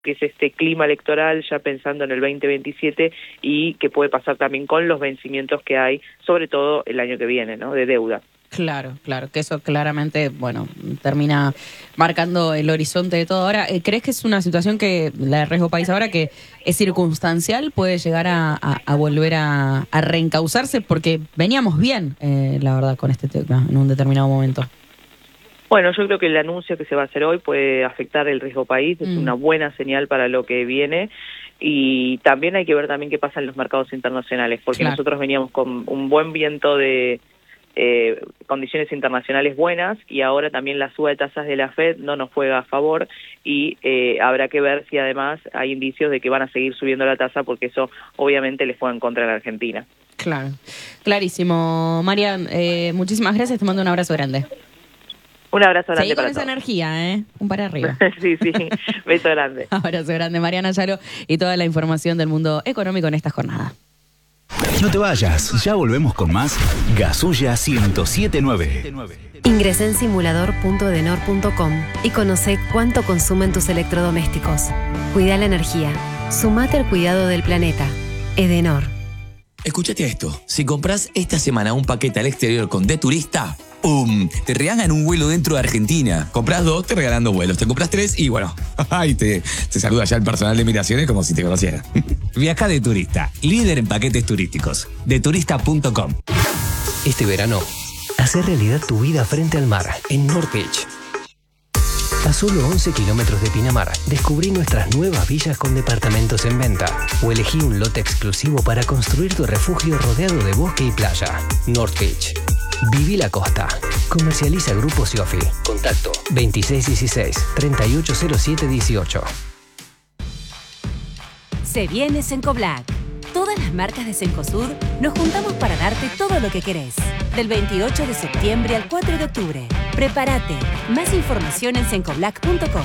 que es este clima electoral, ya pensando en el 2027, y que puede pasar también con los vencimientos que hay, sobre todo el año que viene, ¿no?, de deuda. Claro, que eso claramente, bueno, termina marcando el horizonte de todo. Ahora, ¿crees que es una situación que, la de Riesgo País ahora, que es circunstancial, puede llegar a volver a reencauzarse? Porque veníamos bien, la verdad, con este tema en un determinado momento. Bueno, yo creo que el anuncio que se va a hacer hoy puede afectar el Riesgo País, es una buena señal para lo que viene, y también hay que ver también qué pasa en los mercados internacionales, porque nosotros veníamos con un buen viento de condiciones internacionales buenas, y ahora también la suba de tasas de la FED no nos juega a favor, y habrá que ver si además hay indicios de que van a seguir subiendo la tasa, porque eso obviamente les juega en contra a la Argentina. Claro, clarísimo. Marian, muchísimas gracias, te mando un abrazo grande. Un abrazo grande. Seguí para con esa todos. Energía, un para arriba. Sí, beso grande. Abrazo grande, Mariana Yalo, y toda la información del mundo económico en esta jornada. No te vayas, ya volvemos con más Gasulla 1079. Ingresa en simulador.edenor.com y conoce cuánto consumen tus electrodomésticos. Cuida la energía. Sumate al cuidado del planeta. Edenor. Escúchate esto. Si compras esta semana un paquete al exterior con De Turista, ¡pum!, te regalan un vuelo dentro de Argentina. Compras 2, te regalan 2 vuelos. Te compras 3 y bueno, te saluda ya el personal de migraciones como si te conociera. Viaja De Turista, líder en paquetes turísticos. Deturista.com. Este verano, hacer realidad tu vida frente al mar en North Beach. A solo 11 kilómetros de Pinamar, descubrí nuestras nuevas villas con departamentos en venta. O elegí un lote exclusivo para construir tu refugio rodeado de bosque y playa. North Beach. Viví la costa. Comercializa Grupo Siofi. Contacto 2616-380718. Se viene Cencoblac. Todas las marcas de Cencosud nos juntamos para darte todo lo que querés. Del 28 de septiembre al 4 de octubre. Prepárate. Más información en cencoblac.com.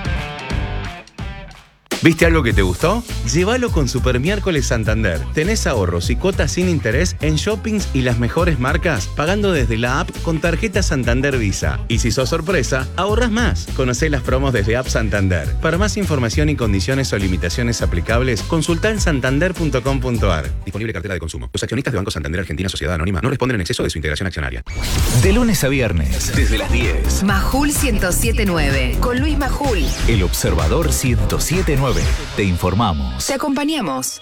¿Viste algo que te gustó? Llévalo con Super Miércoles Santander. Tenés ahorros y cuotas sin interés en shoppings y las mejores marcas, pagando desde la app con tarjeta Santander Visa. Y si sos sorpresa, ahorrás más. Conocé las promos desde App Santander. Para más información y condiciones o limitaciones aplicables, consultá en santander.com.ar. Disponible cartera de consumo. Los accionistas de Banco Santander Argentina Sociedad Anónima no responden en exceso de su integración accionaria. De lunes a viernes, desde las 10. Majul 107.9. Con Luis Majul. El Observador 107.9. Te informamos. Te acompañamos.